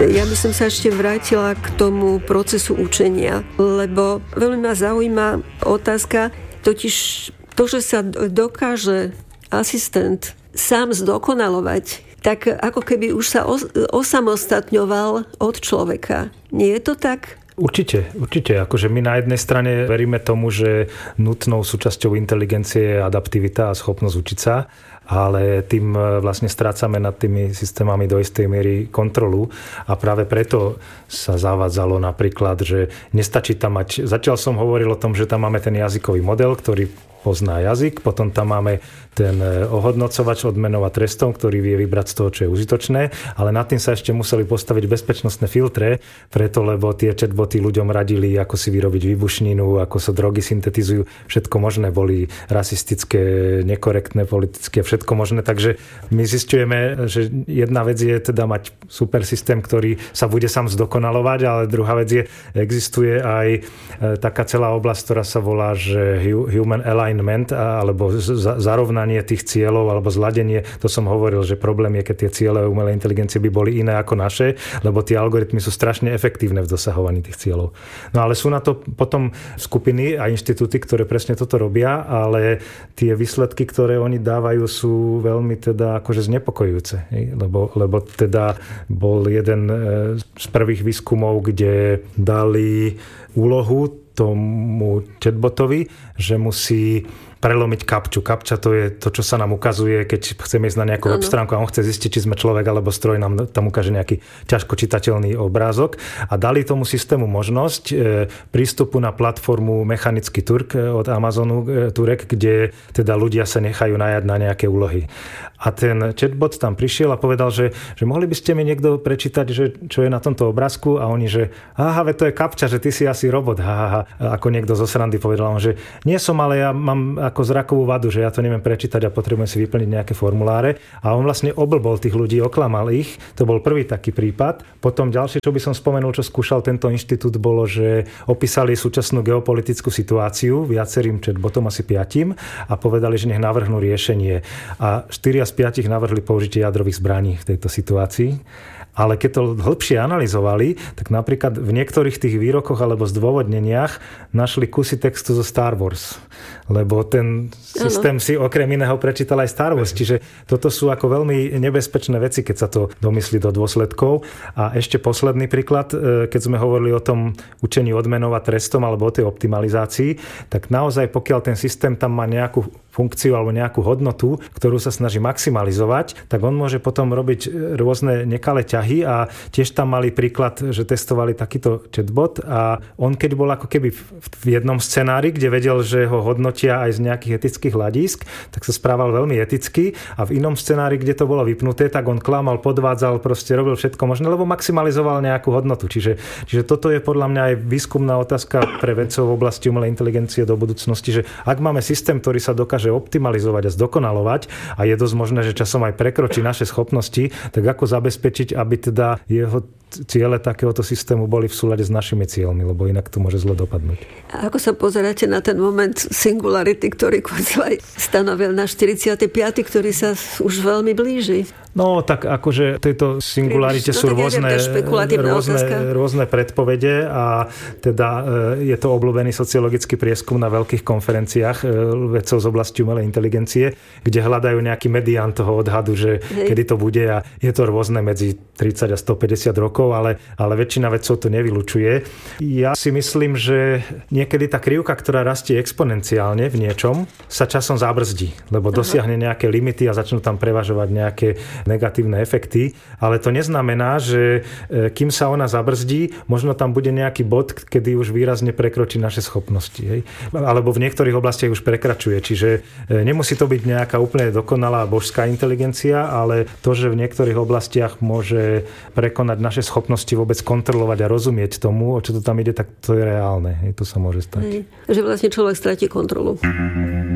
Ja by som sa ešte vrátila k tomu procesu učenia, lebo veľmi ma zaujíma otázka, totiž to, že sa dokáže asistent sám zdokonalovať, tak ako keby už sa osamostatňoval od človeka. Nie je to tak? Určite. Akože my na jednej strane veríme tomu, že nutnou súčasťou inteligencie je adaptivita a schopnosť učiť sa, ale tým vlastne strácame nad tými systémami do istej miery kontrolu a práve preto sa zavádzalo napríklad, že nestačí tam mať... Zatiaľ som hovoril o tom, že tam máme ten jazykový model, ktorý pozná jazyk, potom tam máme ten ohodnocovač odmenov a trestov, ktorý vie vybrať z toho, čo je užitočné, ale nad tým sa ešte museli postaviť bezpečnostné filtre, preto lebo tie chatboty ľuďom radili, ako si vyrobiť výbušninu, ako sa drogy syntetizujú, všetko možné, boli rasistické, nekorektné, politické, všetko možné, takže my zisťujeme, že jedna vec je teda mať super systém, ktorý sa bude sám zdokonalovať, ale druhá vec je, existuje aj taká celá oblasť, ktorá sa volá, že human alignment, alebo zarovnanie tých cieľov alebo zladenie. To som hovoril, že problém je, keď tie ciele umelej inteligencie by boli iné ako naše, lebo tie algoritmy sú strašne efektívne v dosahovaní tých cieľov. No ale sú na to potom skupiny a inštitúty, ktoré presne toto robia, ale tie výsledky, ktoré oni dávajú, sú veľmi teda akože znepokojujúce. Lebo teda bol jeden z prvých výskumov, kde dali úlohu tomu chatbotovi, že musí prelomiť kapču. Kapča to je to, čo sa nám ukazuje, keď chceme ísť na nejakú web stránku a on chce zistiť, či sme človek alebo stroj, nám tam ukáže nejaký ťažko čitateľný obrázok. A dali tomu systému možnosť prístupu na platformu Mechanický Turk od Amazonu Turek, kde teda ľudia sa nechajú najať na nejaké úlohy. A ten chatbot tam prišiel a povedal, že mohli by ste mi niekto prečítať, že čo je na tomto obrázku, a oni, že to je kapča, že ty si asi robot. Ako niekto zo srandy povedal, že nie som, ale ja mám ako zrakovú vadu, že ja to neviem prečítať a potrebujem si vyplniť nejaké formuláre. A on vlastne oblbol tých ľudí, oklamal ich. To bol prvý taký prípad. Potom ďalšie, čo by som spomenul, čo skúšal tento inštitút, bolo, že opísali súčasnú geopolitickú situáciu viacerým chatbotom, asi 5, a povedali, že nech navrhnú riešenie. A 4 z 5 navrhli použitie jadrových zbraní v tejto situácii. Ale keď to hĺbšie analyzovali, tak napríklad v niektorých tých výrokoch alebo zdôvodneniach našli kusy textu zo Star Wars. Lebo ten systém si okrem iného prečítal aj Star Wars. Čiže toto sú ako veľmi nebezpečné veci, keď sa to domyslí do dôsledkov. A ešte posledný príklad, keď sme hovorili o tom učení odmenov a trestom alebo o tej optimalizácii, tak naozaj pokiaľ ten systém tam má nejakú funkciu alebo nejakú hodnotu, ktorú sa snaží maximalizovať, tak on môže potom robiť rôzne nekalé ťahy a tiež tam mali príklad, že testovali takýto chatbot a on keď bol ako keby v jednom scenári, kde vedel, že ho hodnotia aj z nejakých etických hľadísk, tak sa správal veľmi eticky a v inom scenári, kde to bolo vypnuté, tak on klamal, podvádzal, proste robil všetko možné, lebo maximalizoval nejakú hodnotu. Čiže toto je podľa mňa aj výskumná otázka pre vedcov v oblasti umelej inteligencie do budúcnosti, že ak máme systém, ktorý sa dokáže optimalizovať a zdokonalovať a je dosť možné, že časom aj prekročí naše schopnosti, tak ako zabezpečiť, aby teda jeho ciele takéhoto systému boli v súlade s našimi cieľmi, lebo inak to môže zle dopadnúť. A ako sa pozeráte na ten moment singularity, ktorý Kurzweil stanovil na 45., ktorý sa už veľmi blíži? No, tak akože tejto singularite sú rôzne predpovede a teda je to obľúbený sociologický prieskum na veľkých konferenciách vedcov z oblasti umelej inteligencie, kde hľadajú nejaký medián toho odhadu, že kedy to bude a je to rôzne medzi 30 a 150 rokov, ale väčšina vedcov to nevylučuje. Ja si myslím, že niekedy tá krivka, ktorá rastie exponenciálne v niečom, sa časom zabrzdí, lebo dosiahne nejaké limity a začnú tam prevažovať nejaké negatívne efekty, ale to neznamená, že kým sa ona zabrzdí, možno tam bude nejaký bod, kedy už výrazne prekročí naše schopnosti. Hej? Alebo v niektorých oblastiach už prekračuje. Čiže nemusí to byť nejaká úplne dokonalá božská inteligencia, ale to, že v niektorých oblastiach môže prekonať naše schopnosti vôbec kontrolovať a rozumieť tomu, o čo to tam ide, tak to je reálne. Hej? To sa môže stať. Že vlastne človek stratí kontrolu.